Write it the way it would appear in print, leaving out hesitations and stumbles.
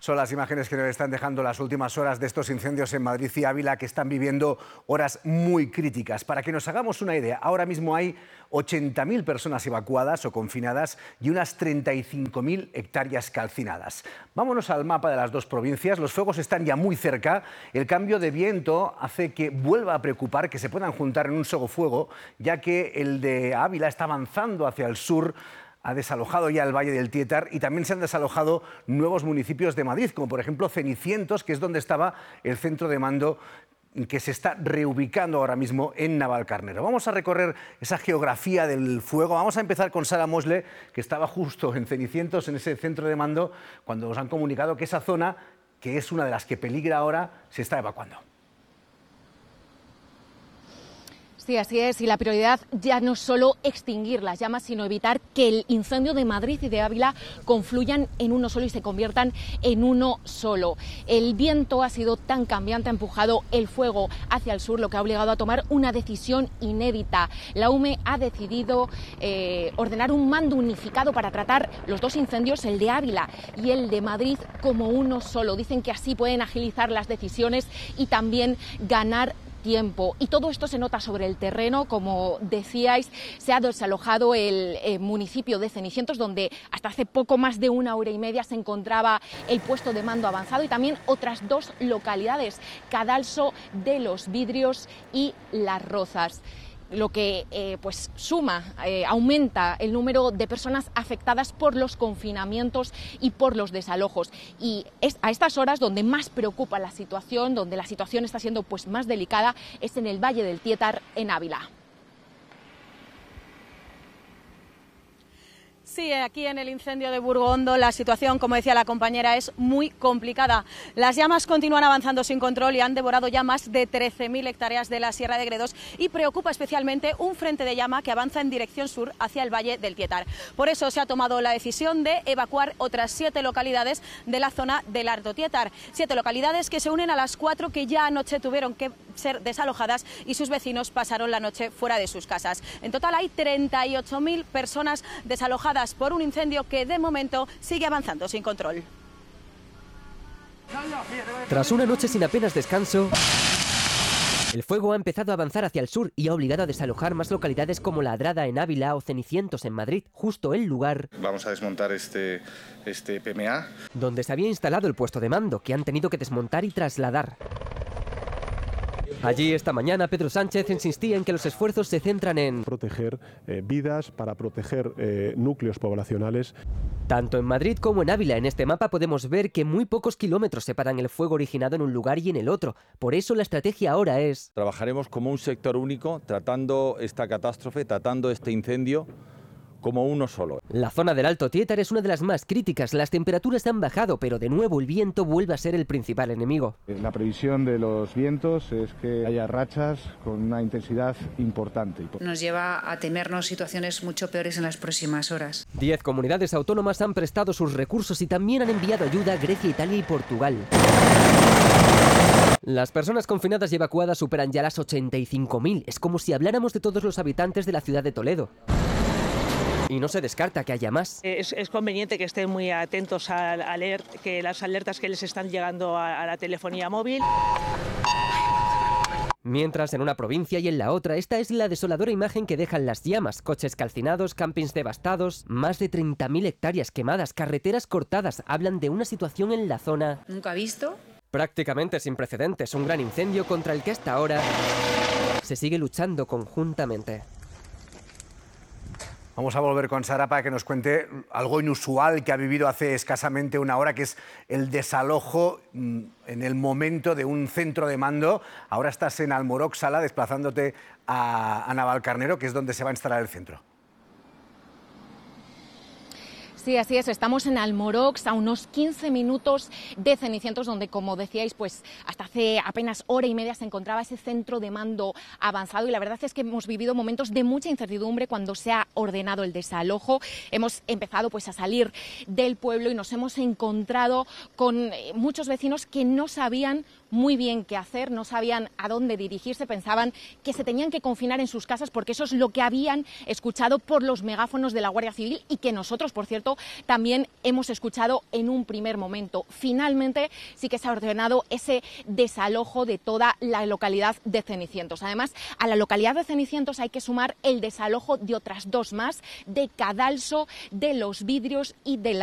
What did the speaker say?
Son las imágenes que nos están dejando las últimas horas de estos incendios en Madrid y Ávila, que están viviendo horas muy críticas. Para que nos hagamos una idea, ahora mismo hay 80.000 personas evacuadas o confinadas y unas 35.000 hectáreas calcinadas. Vámonos al mapa de las dos provincias. Los fuegos están ya muy cerca. El cambio de viento hace que vuelva a preocupar que se puedan juntar en un solo fuego, ya que el de Ávila está avanzando hacia el sur. Ha desalojado ya el Valle del Tietar y también se han desalojado nuevos municipios de Madrid, como por ejemplo Cenicientos, que es donde estaba el centro de mando, que se está reubicando ahora mismo en Navalcarnero. Vamos a recorrer esa geografía del fuego. Vamos a empezar con Sara Mosle, que estaba justo en Cenicientos, en ese centro de mando, cuando nos han comunicado que esa zona, que es una de las que peligra ahora, se está evacuando. Sí, así es, y la prioridad ya no es solo extinguir las llamas, sino evitar que el incendio de Madrid y de Ávila confluyan en uno solo y se conviertan en uno solo. El viento ha sido tan cambiante, ha empujado el fuego hacia el sur, lo que ha obligado a tomar una decisión inédita. La UME ha decidido ordenar un mando unificado para tratar los dos incendios, el de Ávila y el de Madrid, como uno solo. Dicen que así pueden agilizar las decisiones y también ganar tiempo. Y todo esto se nota sobre el terreno. Como decíais, se ha desalojado el municipio de Cenicientos, donde hasta hace poco más de una hora y media se encontraba el puesto de mando avanzado, y también otras dos localidades, Cadalso de los Vidrios y Las Rozas. Lo que aumenta el número de personas afectadas por los confinamientos y por los desalojos. Y es a estas horas donde más preocupa la situación, donde la situación está siendo más delicada, es en el Valle del Tietar, en Ávila. Sí, aquí en el incendio de Burgondo la situación, como decía la compañera, es muy complicada. Las llamas continúan avanzando sin control y han devorado ya más de 13.000 hectáreas de la Sierra de Gredos, y preocupa especialmente un frente de llama que avanza en dirección sur hacia el Valle del Tietar. Por eso se ha tomado la decisión de evacuar otras 7 localidades de la zona del Alto Tietar. 7 localidades que se unen a las 4 que ya anoche tuvieron que ser desalojadas y sus vecinos pasaron la noche fuera de sus casas. En total hay 38.000 personas desalojadas por un incendio que de momento sigue avanzando sin control. Tras una noche sin apenas descanso, el fuego ha empezado a avanzar hacia el sur y ha obligado a desalojar más localidades como La Adrada en Ávila o Cenicientos en Madrid, justo el lugar Vamos a desmontar este PMA, donde se había instalado el puesto de mando, que han tenido que desmontar y trasladar. Allí esta mañana Pedro Sánchez insistía en que los esfuerzos se centran en proteger vidas, para proteger núcleos poblacionales. Tanto en Madrid como en Ávila. En este mapa podemos ver que muy pocos kilómetros separan el fuego originado en un lugar y en el otro. Por eso la estrategia ahora es: trabajaremos como un sector único, tratando esta catástrofe, tratando este incendio como uno solo. La zona del Alto Tietar es una de las más críticas. Las temperaturas han bajado, pero de nuevo el viento vuelve a ser el principal enemigo. La previsión de los vientos es que haya rachas con una intensidad importante. Nos lleva a temernos situaciones mucho peores en las próximas horas. 10 comunidades autónomas han prestado sus recursos y también han enviado ayuda a Grecia, Italia y Portugal. Las personas confinadas y evacuadas superan ya las 85.000. Es como si habláramos de todos los habitantes de la ciudad de Toledo. Y no se descarta que haya más. Es conveniente que estén muy atentos a leer que las alertas que les están llegando a la telefonía móvil. Mientras en una provincia y en la otra, esta es la desoladora imagen que dejan las llamas: coches calcinados, campings devastados, más de 30.000 hectáreas quemadas, carreteras cortadas. Hablan de una situación en la zona ¿Nunca visto? prácticamente sin precedentes. Un gran incendio contra el que hasta ahora se sigue luchando conjuntamente. Vamos a volver con Sara para que nos cuente algo inusual que ha vivido hace escasamente una hora, que es el desalojo en el momento de un centro de mando. Ahora estás en Almorox, Sala, desplazándote a Navalcarnero, que es donde se va a instalar el centro. Sí, así es. Estamos en Almorox, a unos 15 minutos de Cenicientos, donde, como decíais, hasta hace apenas hora y media se encontraba ese centro de mando avanzado. Y la verdad es que hemos vivido momentos de mucha incertidumbre cuando se ha ordenado el desalojo. Hemos empezado a salir del pueblo y nos hemos encontrado con muchos vecinos que no sabían muy bien qué hacer, no sabían a dónde dirigirse, pensaban que se tenían que confinar en sus casas porque eso es lo que habían escuchado por los megáfonos de la Guardia Civil y que nosotros, por cierto, eso también hemos escuchado en un primer momento. Finalmente sí que se ha ordenado ese desalojo de toda la localidad de Cenicientos. Además, a la localidad de Cenicientos hay que sumar el desalojo de otras 2 más, de Cadalso, de Los Vidrios y de la